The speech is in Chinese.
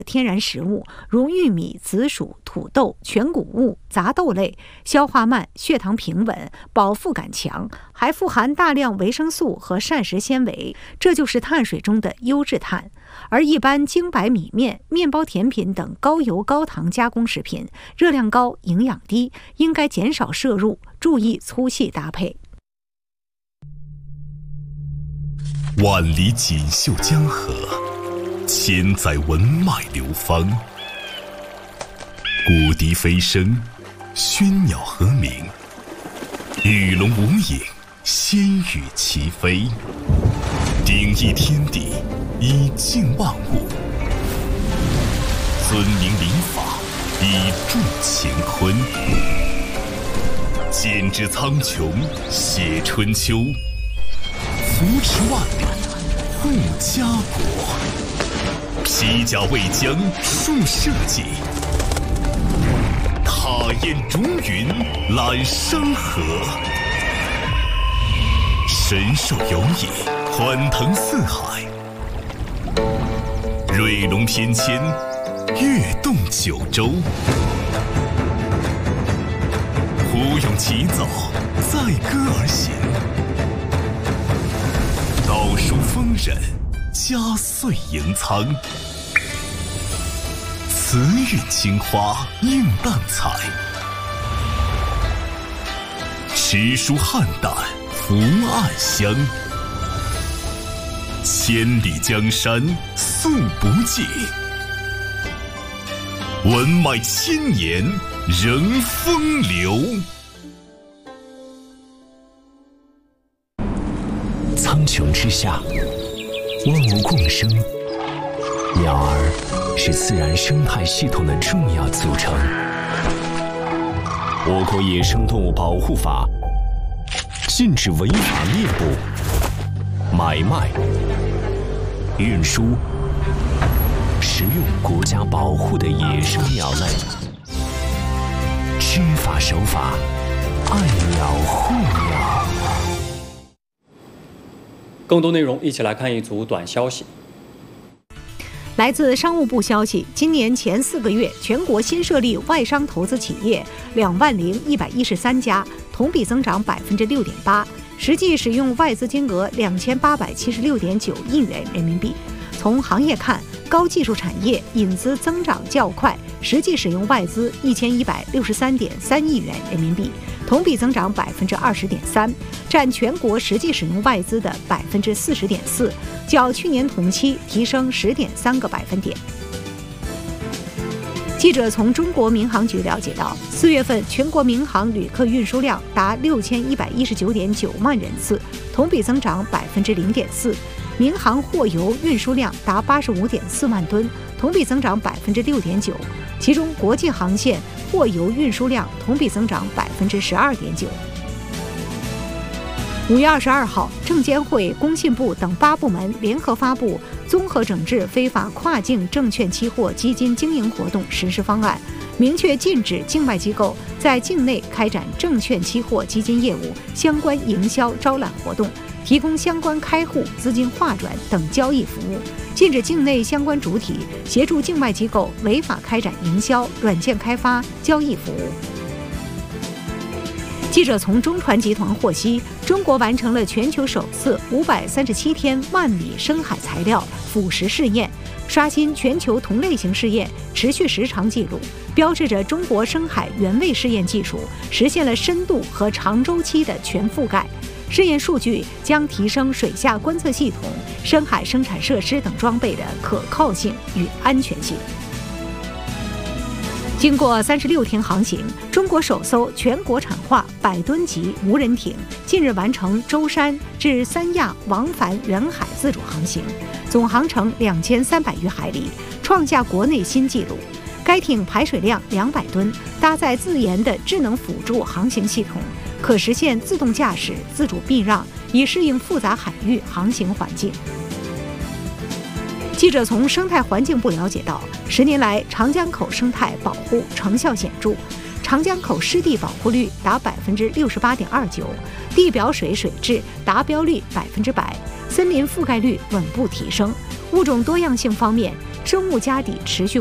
天然食物，如玉米、紫薯、土豆、全谷物、杂豆类，消化慢，血糖平稳，饱腹感强，还富含大量维生素和膳食纤维，这就是碳水中的优质碳。而一般精白米面、面包、甜品等高油高糖加工食品，热量高，营养低，应该减少摄入，注意粗细搭配。 万里锦绣江河，千载文脉流芳。谷笛飞声，喧鸟和鸣，鱼龙无影，仙羽齐飞。鼎益天地，以静万物；尊明礼法，以助乾坤。剪纸苍穹，写春秋；扶持万里，护家国。披甲为将，树社稷；踏烟逐云，揽山河。神兽游弋，欢腾四海；瑞龙翩跹，跃动九州。胡勇齐走，载歌而行；道书丰稔，家岁盈仓。慈韵青花映淡彩，诗书汉旦福暗香。千里江山素不尽，文脉千年仍风流。 苍穹之下，万物共生，鸟儿是自然生态系统的重要组成。我国野生动物保护法禁止违法猎捕、买卖、运输、食用国家保护的野生鸟类。知法守法，爱鸟护鸟。 更多内容，一起来看一组短消息。 来自商务部消息，今年前4个月，全国新设立外商投资企业20113家，同比增长6.8%，实际使用外资金额2876.9亿元人民币。从行业看，高技术产业引资增长较快，实际使用外资1163.3亿元人民币，同比增长20.3%，占全国实际使用外资的40.4%，较去年同期提升10.3个百分点。记者从中国民航局了解到，4月份全国民航旅客运输量达6119.9万人次，同比增长0.4%。民航货油运输量达85.4万吨，同比增长6.9%，其中国际航线货油运输量同比增长12.9%。5月22号，证监会、工信部等8部门联合发布《综合整治非法跨境证券期货基金经营活动实施方案》，明确禁止境外机构在境内开展证券期货基金业务相关营销招揽活动，提供相关开户、资金划转等交易服务，禁止境内相关主体协助境外机构违法开展营销、软件开发、交易服务。记者从中传集团获悉，中国完成了全球首次537天万米深海材料腐蚀试验，刷新全球同类型试验持续时长记录，标志着中国深海原位试验技术实现了深度和长周期的全覆盖。试验数据将提升水下观测系统、深海生产设施等装备的可靠性与安全性。经过36天航行，中国首艘全国产化100吨级无人艇近日完成舟山至三亚往返远海自主航行，总航程2300余海里，创下国内新纪录。该艇排水量200吨，搭载自研的智能辅助航行系统，可实现自动驾驶、自主避让，以适应复杂海域航行环境。记者从生态环境部了解到，10年来长江口生态保护成效显著，长江口湿地保护率达68.29%，地表水水质达标率100%，森林覆盖率稳步提升。物种多样性方面， 生物家底持续